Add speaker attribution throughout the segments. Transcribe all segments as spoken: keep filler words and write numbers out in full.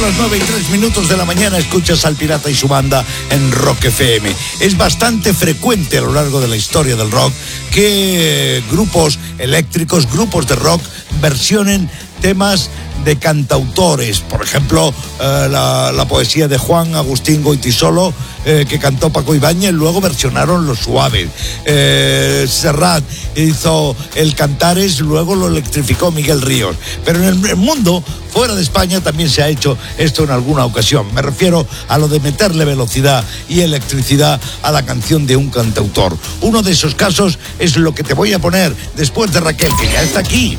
Speaker 1: A las nueve y tres minutos de la mañana escuchas al Pirata y su banda en Rock F M. Es bastante frecuente a lo largo de la historia del rock que grupos eléctricos, grupos de rock, versionen temas de cantautores. Por ejemplo, eh, la, la poesía de Juan Agustín Goytisolo, eh, que cantó Paco Ibáñez, luego versionaron Los Suaves. Eh, Serrat hizo el Cantares, luego lo electrificó Miguel Ríos. Pero en el mundo, fuera de España, también se ha hecho esto en alguna ocasión. Me refiero a lo de meterle velocidad y electricidad a la canción de un cantautor. Uno de esos casos es lo que te voy a poner después de Raquel, que ya está aquí.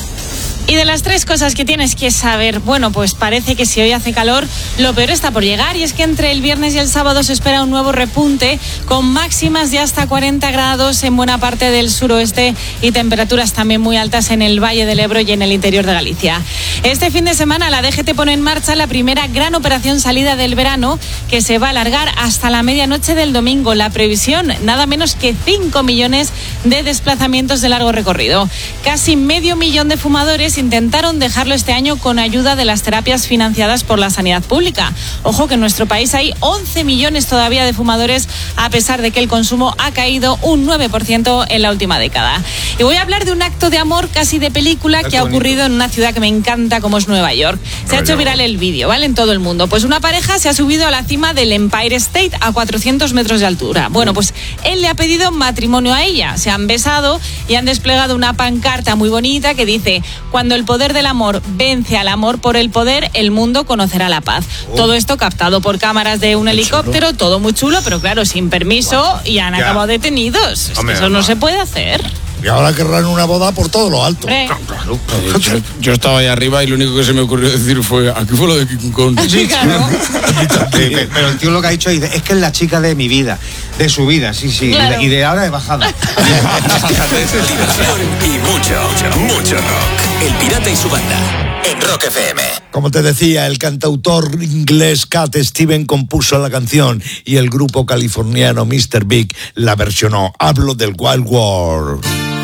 Speaker 2: Y de las tres cosas que tienes que saber, bueno, pues parece que si hoy hace calor, lo peor está por llegar, y es que entre el viernes y el sábado se espera un nuevo repunte con máximas de hasta cuarenta grados en buena parte del suroeste y temperaturas también muy altas en el Valle del Ebro y en el interior de Galicia. Este fin de semana la D G T pone en marcha la primera gran operación salida del verano, que se va a alargar hasta la medianoche del domingo. La previsión, nada menos que cinco millones de desplazamientos de largo recorrido. Casi medio millón de fumadores intentaron dejarlo este año con ayuda de las terapias financiadas por la sanidad pública. Ojo que en nuestro país hay once millones todavía de fumadores, a pesar de que el consumo ha caído un nueve por ciento en la última década. Y voy a hablar de un acto de amor casi de película que ha ocurrido en una ciudad que me encanta, como es Nueva York. Se ha hecho viral el vídeo, ¿vale? En todo el mundo. Pues una pareja se ha subido a la cima del Empire State a cuatrocientos metros de altura. Bueno, pues él le ha pedido matrimonio a ella. Se han besado y han desplegado una pancarta muy bonita que dice: cuando el poder del amor vence al amor por el poder, el mundo conocerá la paz. Oh. Todo esto captado por cámaras de un Qué helicóptero, chulo. Todo muy chulo, pero claro, sin permiso, wow. Y han ya. acabado detenidos. Es que eso no se puede hacer.
Speaker 1: Y ahora querrán una boda por todo lo alto.
Speaker 3: Claro, claro. Yo, yo estaba ahí arriba y lo único que se me ocurrió decir fue: aquí fue lo de King Kong. Sí, claro.
Speaker 4: Sí, pero el tío lo que ha dicho es: es que es la chica de mi vida, de su vida, sí, sí, claro. Y de ahora de bajada.
Speaker 5: Y mucho, mucho rock. El Pirata y su banda en Rock F M.
Speaker 1: Como te decía, el cantautor inglés Cat Stevens compuso la canción y el grupo californiano mister Big la versionó. Hablo del Wild World.